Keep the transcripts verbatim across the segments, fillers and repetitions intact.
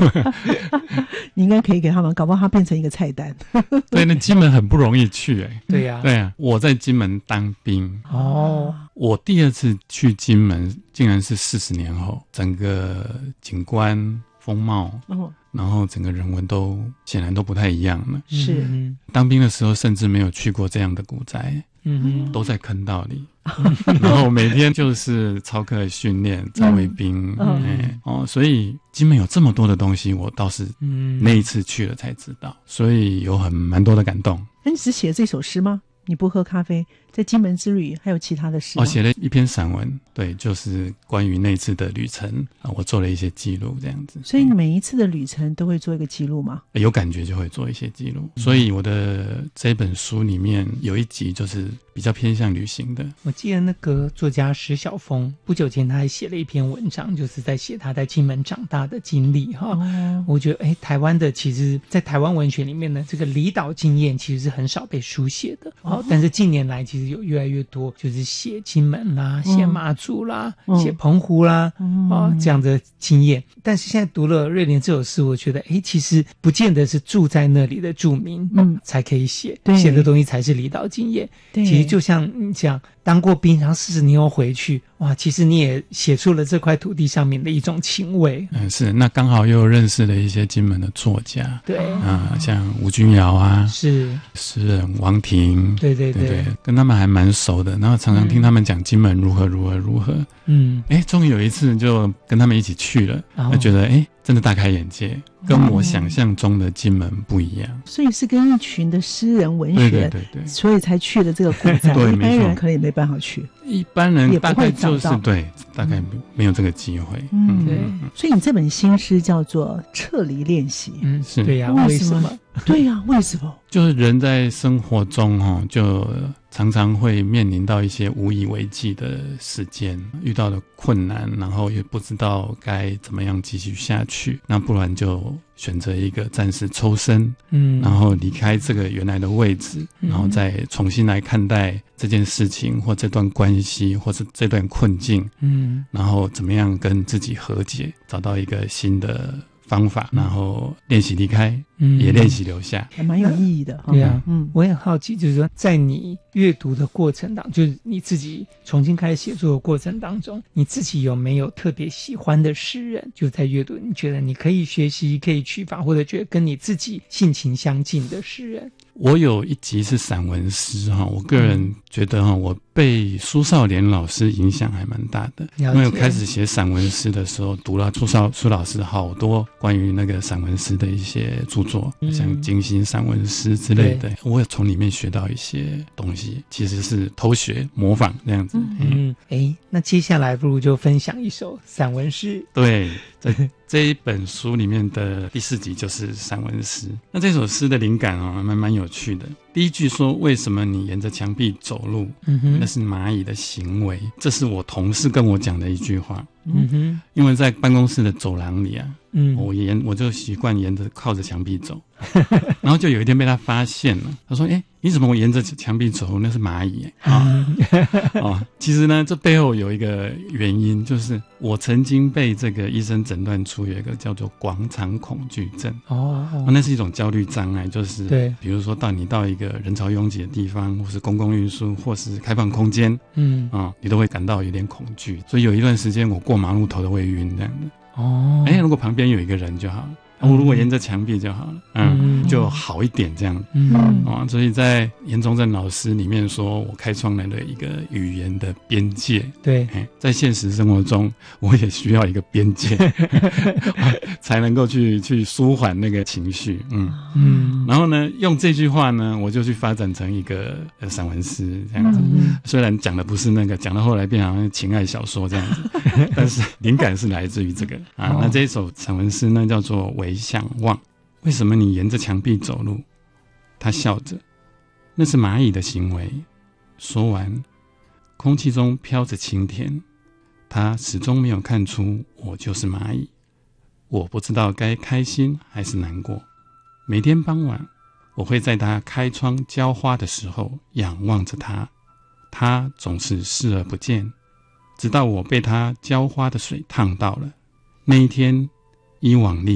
你应该可以给他们，搞不好它变成一个菜单。 对，那金门很不容易去哎。 对呀、啊， 对啊，我在金门当兵哦， 我第二次去金门竟然是四十年后，整个景观风貌，哦，然后整个人文都显然都不太一样了。 是， 嗯， 当兵的时候甚至没有去过这样的古宅， 嗯， 都在坑道里。然后每天就是操课训练在卫兵，嗯哎哦，所以金门有这么多的东西，我倒是那一次去了才知道，所以有很蛮多的感动。 那你只写这首诗吗？你不喝咖啡，在金门之旅还有其他的事吗？ 我写了一篇散文，对，就是关于那次的旅程啊，我做了一些记录，这样子。 所以你每一次的旅程都会做一个记录吗？ 有感觉就会做一些记录，所以我的这本书里面有一集就是比较偏向旅行的。 我记得那个作家石晓峰不久前他还写了一篇文章，就是在写他在金门长大的经历哈。哦，我觉得哎，台湾的其实在台湾文学里面呢，这个离岛经验其实是很少被书写的。哦，但是近年来其实有越来越多，就是写金门啦、写马祖啦、嗯、写澎湖啦，嗯、哦这样的经验。但是现在读了瑞莲这首诗，我觉得哎，其实不见得是住在那里的住民嗯才可以写，写的东西才是离岛经验。其实就像你讲，当过兵，然后四十年后回去，哇，其实你也写出了这块土地上面的一种情味。 嗯，是，那刚好又认识了一些金门的作家， 对啊、呃，像吴君瑶啊， 是诗人王庭， 对对 对, 对, 对，跟他们还蛮熟的，然后常常听他们讲金门如何如何如何。嗯，哎，终于有一次就跟他们一起去了，就觉得哎，真的大开眼界，跟我想象中的金门不一样。 所以是跟一群的诗人文学， 对对对对， 所以才去了这个古宅。 对， 一般人可能也没办法去， 一般人大概就是对，大概没有这个机会。 嗯，对。所以你这本新诗叫做《撤离练习》。 嗯， 是对呀，为什么？ 对呀，为什么？ 就是人在生活中哈，就常常会面临到一些无以为继的时间，遇到的困难，然后也不知道该怎么样继续下去，那不然就选择一个暂时抽身，嗯，然后离开这个原来的位置，然后再重新来看待这件事情或这段关系或是这段困境，嗯，然后怎么样跟自己和解，找到一个新的方法，然后练习离开，嗯，也练习留下， 还蛮有意义的。 对啊，嗯，我也很好奇，就是说，在你阅读的过程当中，就是你自己重新开始写作的过程当中，你自己有没有特别喜欢的诗人？就在阅读，你觉得你可以学习、可以取法，或者觉得跟你自己性情相近的诗人？ 我有一集是散文诗哈，我个人觉得哈，我被苏少莲老师影响还蛮大的，因为我开始写散文诗的时候，读了苏少苏老师好多关于那个散文诗的一些著作，嗯、像金星散文诗之类的，我也从里面学到一些东西，其实是偷学模仿这样子。 嗯，哎、嗯，那接下来不如就分享一首散文诗。 对，在这一本书里面的第四集就是散文诗。那这首诗的灵感啊、哦，蛮蛮有趣的。第一句说：“为什么你沿着墙壁走路？嗯哼，那是蚂蚁的行为。”这是我同事跟我讲的一句话。嗯哼，因为在办公室的走廊里啊，嗯，我沿我就习惯沿着靠着墙壁走，然后就有一天被他发现了。他说：“哎、欸，你怎么沿着墙壁走？那是蚂蚁、欸、啊！”哦，其实呢，这背后有一个原因，就是我曾经被这个医生诊断出有一个叫做广场恐惧症。哦，哦那是一种焦虑障碍，就是对，比如说到你到一个人潮拥挤的地方，或是公共运输，或是开放空间，嗯啊、哦，你都会感到有点恐惧。所以有一段时间我过马路头都会晕这样的。哦，哎，如果旁边有一个人就好了。我、哦、如果沿着墙壁就好了，嗯，嗯就好一点这样，嗯啊、哦，所以在严忠正老师里面说，我开创了一个语言的边界， 对， 在现实生活中，我也需要一个边界，才能够去去舒缓那个情绪，嗯嗯，然后呢，用这句话呢，我就去发展成一个呃散文诗这样子，嗯、虽然讲的不是那个，讲到后来变成好像情爱小说这样子，但是灵感是来自于这个啊，那这一首散文诗呢，叫做为想望。为什么你沿着墙壁走路？他笑着，那是蚂蚁的行为。说完，空气中飘着清甜，他始终没有看出我就是蚂蚁。我不知道该开心还是难过。每天傍晚，我会在他开窗浇花的时候仰望着他，他总是视而不见，直到我被他浇花的水烫到了。那一天，依往例，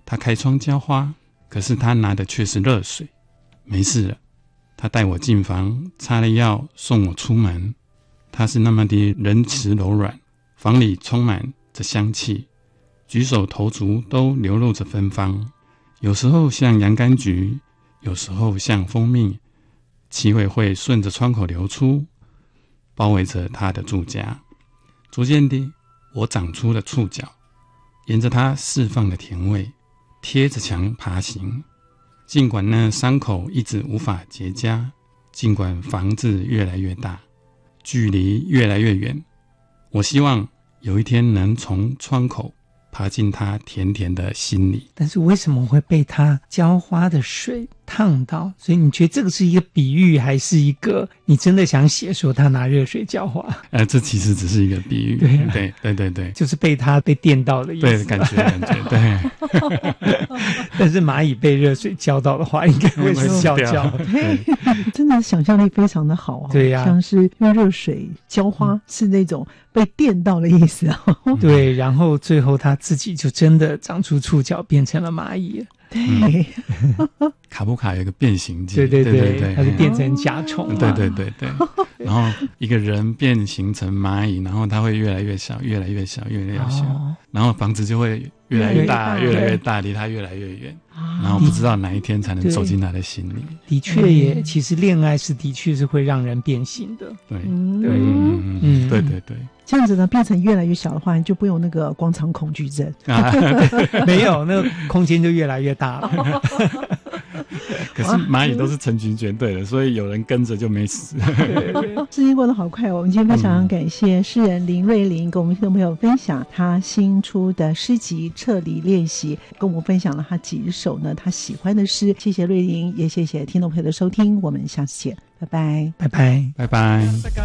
他开窗浇花，可是他拿的却是热水。没事了，他带我进房，擦了药，送我出门。他是那么的仁慈柔软，房里充满着香气，举手投足都流露着芬芳，有时候像洋甘菊，有时候像蜂蜜，气味会顺着窗口流出，包围着他的住家。逐渐地，我长出了触角，沿着它释放的甜味，贴着墙爬行。尽管那伤口一直无法结痂，尽管房子越来越大，距离越来越远，我希望有一天能从窗口爬进他甜甜的心里。 但是为什么会被他浇花的水烫到？所以你觉得这个是一个比喻，还是一个你真的想写说他拿热水浇花？ 呃，这其实只是一个比喻。 对、啊、 对对对对， 就是被他被电到的意思。 对，感觉感觉对。 但是蚂蚁被热水浇到的话，应该会是笑笑。 真的想象力非常的好啊！ 对呀、啊， 像是用热水浇花、嗯，是那种被电到的意思啊。 对，然后最后他自己就真的长出触角，变成了蚂蚁了。 对、 嗯，卡夫卡有一个变形记， 对对 对, 对, 对他就变成甲虫、 嗯，对对对对。然后一个人变形成蚂蚁，然后他会越来越小，越来越小，越来越小，哦、然后房子就会越来越大，越来越大，离他越来越远。然后不知道哪一天才能走进他的心里。 的确也，嗯、其实恋爱是的确是会让人变形的。 对， 嗯、对， 嗯嗯，对对对。 这样子呢，变成越来越小的话，你就不用那个广场恐惧症。 啊、 没有，那个空间就越来越大了。 可是蚂蚁都是成群结队的，所以有人跟着就没死。 时间过得好快哦！我们今天非常感谢诗人林瑞麟跟我们听众朋友分享他新出的诗集《撤离练习》，跟我们分享了他几首呢他喜欢的诗。谢谢瑞麟，也谢谢听众朋友的收听，我们下次见，拜拜， 拜拜， 拜拜。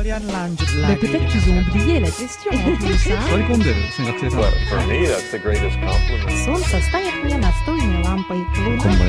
Mais peut-être qu'ils ont oublié la question en plus, hein? Well, for me, that's the greatest compliment. Солнце стоит мне над стойной лампой.